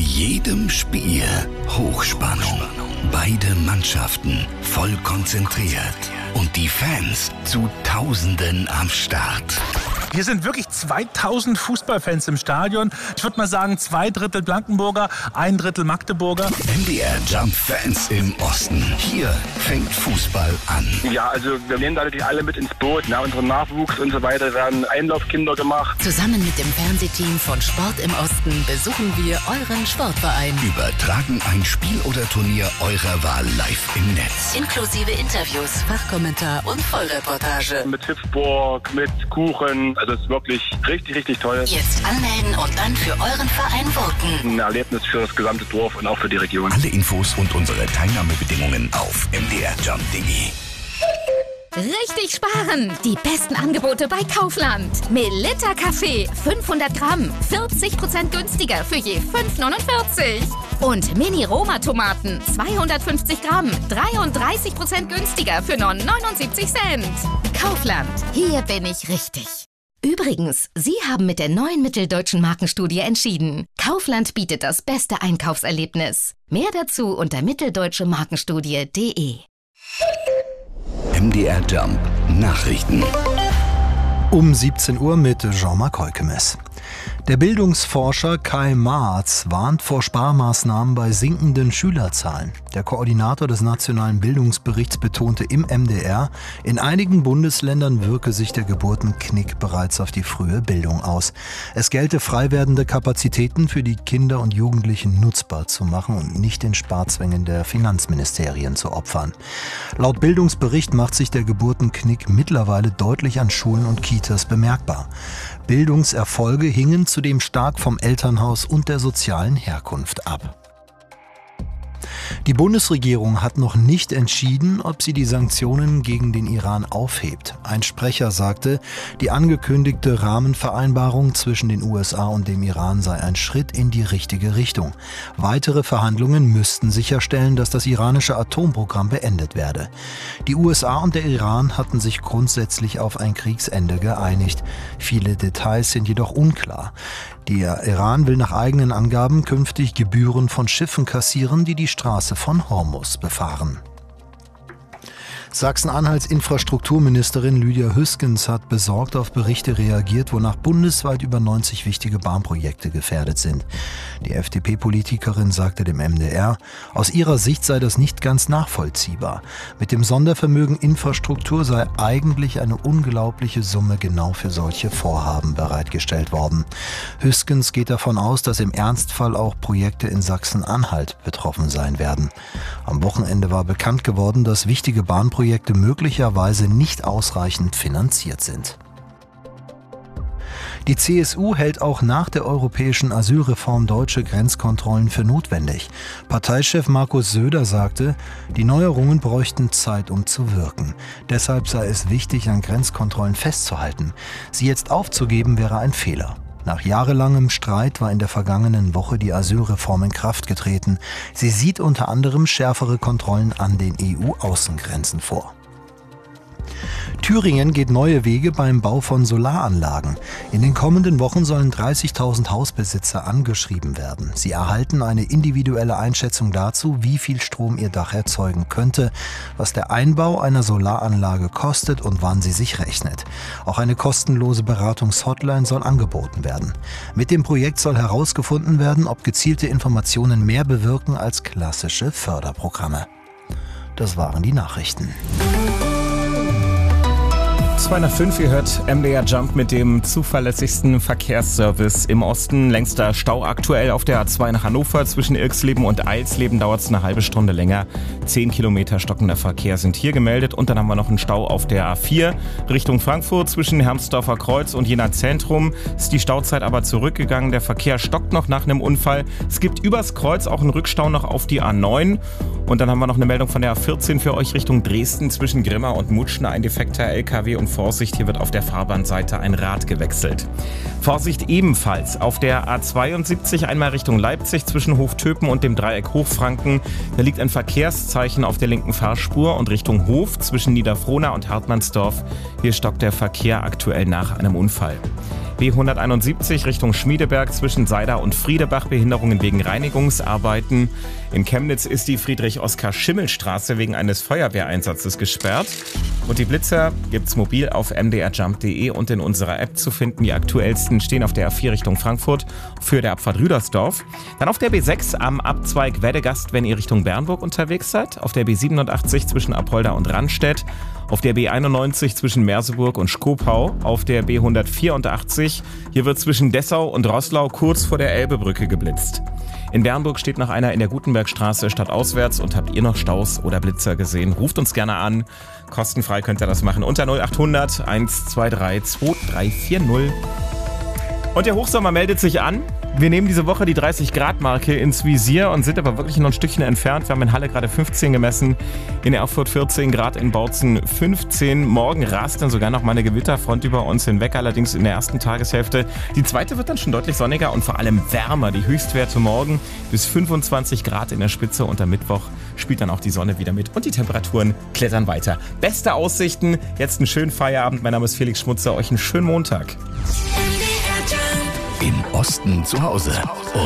jedem Spiel Hochspannung. Beide Mannschaften voll konzentriert. Und die Fans zu Tausenden am Start. Hier sind wirklich 2000 Fußballfans im Stadion. Ich würde mal sagen 2/3 Blankenburger, 1/3 Magdeburger. MDR Jump Fans im Osten. Hier fängt Fußball an. Ja, also wir nehmen natürlich alle mit ins Boot. Na, unsere Nachwuchs und so weiter werden Einlaufkinder gemacht. Zusammen mit dem Fernsehteam von Sport im Osten besuchen wir euren Sportverein. Übertragen ein Spiel oder Turnier eurer Wahl live im Netz. Inklusive Interviews, Fachkommentar und Vollreportage. Mit Hüpfburg, mit Kuchen. Also es ist wirklich richtig, richtig toll. Jetzt anmelden und dann für euren Verein voten. Ein Erlebnis für das gesamte Dorf und auch für die Region. Alle Infos und unsere Teilnahmebedingungen auf mdrjump.de. Richtig sparen! Die besten Angebote bei Kaufland. Melitta Kaffee, 500 Gramm, 40% günstiger für je 5,49. Und Mini-Roma-Tomaten, 250 Gramm, 33% günstiger für nur 79 Cent. Kaufland, hier bin ich richtig. Übrigens, Sie haben mit der neuen Mitteldeutschen Markenstudie entschieden. Kaufland bietet das beste Einkaufserlebnis. Mehr dazu unter mitteldeutschemarkenstudie.de. MDR Jump Nachrichten. Um 17 Uhr mit Jean-Marc Heukemes. Der Bildungsforscher Kai Marz warnt vor Sparmaßnahmen bei sinkenden Schülerzahlen. Der Koordinator des Nationalen Bildungsberichts betonte im MDR, in einigen Bundesländern wirke sich der Geburtenknick bereits auf die frühe Bildung aus. Es gelte, frei werdende Kapazitäten für die Kinder und Jugendlichen nutzbar zu machen und nicht den Sparzwängen der Finanzministerien zu opfern. Laut Bildungsbericht macht sich der Geburtenknick mittlerweile deutlich an Schulen und Kitas bemerkbar. Bildungserfolge hingen zudem stark vom Elternhaus und der sozialen Herkunft ab. Die Bundesregierung hat noch nicht entschieden, ob sie die Sanktionen gegen den Iran aufhebt. Ein Sprecher sagte, die angekündigte Rahmenvereinbarung zwischen den USA und dem Iran sei ein Schritt in die richtige Richtung. Weitere Verhandlungen müssten sicherstellen, dass das iranische Atomprogramm beendet werde. Die USA und der Iran hatten sich grundsätzlich auf ein Kriegsende geeinigt. Viele Details sind jedoch unklar. Der Iran will nach eigenen Angaben künftig Gebühren von Schiffen kassieren, die die Straße von Hormuz befahren. Sachsen-Anhalts Infrastrukturministerin Lydia Hüskens hat besorgt auf Berichte reagiert, wonach bundesweit über 90 wichtige Bahnprojekte gefährdet sind. Die FDP-Politikerin sagte dem MDR, aus ihrer Sicht sei das nicht ganz nachvollziehbar. Mit dem Sondervermögen Infrastruktur sei eigentlich eine unglaubliche Summe genau für solche Vorhaben bereitgestellt worden. Hüskens geht davon aus, dass im Ernstfall auch Projekte in Sachsen-Anhalt betroffen sein werden. Am Wochenende war bekannt geworden, dass wichtige Bahnprojekte möglicherweise nicht ausreichend finanziert sind. Die CSU hält auch nach der europäischen Asylreform deutsche Grenzkontrollen für notwendig. Parteichef Markus Söder sagte, die Neuerungen bräuchten Zeit, um zu wirken. Deshalb sei es wichtig, an Grenzkontrollen festzuhalten. Sie jetzt aufzugeben, wäre ein Fehler. Nach jahrelangem Streit war in der vergangenen Woche die Asylreform in Kraft getreten. Sie sieht unter anderem schärfere Kontrollen an den EU-Außengrenzen vor. Thüringen geht neue Wege beim Bau von Solaranlagen. In den kommenden Wochen sollen 30.000 Hausbesitzer angeschrieben werden. Sie erhalten eine individuelle Einschätzung dazu, wie viel Strom ihr Dach erzeugen könnte, was der Einbau einer Solaranlage kostet und wann sie sich rechnet. Auch eine kostenlose Beratungshotline soll angeboten werden. Mit dem Projekt soll herausgefunden werden, ob gezielte Informationen mehr bewirken als klassische Förderprogramme. Das waren die Nachrichten. 205, ihr hört MDR Jump mit dem zuverlässigsten Verkehrsservice im Osten. Längster Stau aktuell auf der A2 nach Hannover. Zwischen Irxleben und Eilsleben dauert es eine halbe Stunde länger. 10 Kilometer stockender Verkehr sind hier gemeldet. Und dann haben wir noch einen Stau auf der A4 Richtung Frankfurt. Zwischen Hermsdorfer Kreuz und Jena Zentrum ist die Stauzeit aber zurückgegangen. Der Verkehr stockt noch nach einem Unfall. Es gibt übers Kreuz auch einen Rückstau noch auf die A9. Und dann haben wir noch eine Meldung von der A14 für euch Richtung Dresden. Zwischen Grimma und Mutschen ein defekter LKW und Vorsicht, hier wird auf der Fahrbahnseite ein Rad gewechselt. Vorsicht ebenfalls auf der A72 einmal Richtung Leipzig zwischen Hoftöpen und dem Dreieck Hochfranken. Da liegt ein Verkehrszeichen auf der linken Fahrspur und Richtung Hof zwischen Niederfrohna und Hartmannsdorf. Hier stockt der Verkehr aktuell nach einem Unfall. B171 Richtung Schmiedeberg zwischen Seida und Friedebach Behinderungen wegen Reinigungsarbeiten. In Chemnitz ist die Friedrich-Oskar-Schimmel-Straße wegen eines Feuerwehreinsatzes gesperrt. Und die Blitzer gibt's mobil auf mdrjump.de und in unserer App zu finden. Die aktuellsten stehen auf der A4 Richtung Frankfurt für der Abfahrt Rüdersdorf. Dann auf der B6 am Abzweig Weddegast, wenn ihr Richtung Bernburg unterwegs seid. Auf der B87 zwischen Apolda und Randstedt. Auf der B91 zwischen Merseburg und Schkopau. Auf der B184. Hier wird zwischen Dessau und Roßlau kurz vor der Elbebrücke geblitzt. In Bernburg steht noch einer in der Gutenbergstraße stadtauswärts. Und habt ihr noch Staus oder Blitzer gesehen? Ruft uns gerne an. Kostenfrei könnt ihr das machen unter 0800 123 2340. Und der Hochsommer meldet sich an. Wir nehmen diese Woche die 30-Grad-Marke ins Visier und sind aber wirklich noch ein Stückchen entfernt. Wir haben in Halle gerade 15 gemessen, in Erfurt 14 Grad, in Bautzen 15. Morgen rast dann sogar noch mal eine Gewitterfront über uns hinweg, allerdings in der ersten Tageshälfte. Die zweite wird dann schon deutlich sonniger und vor allem wärmer. Die Höchstwerte morgen bis 25 Grad in der Spitze und am Mittwoch spielt dann auch die Sonne wieder mit und die Temperaturen klettern weiter. Beste Aussichten, jetzt einen schönen Feierabend. Mein Name ist Felix Schmutzer, euch einen schönen Montag. Im Osten zu Hause.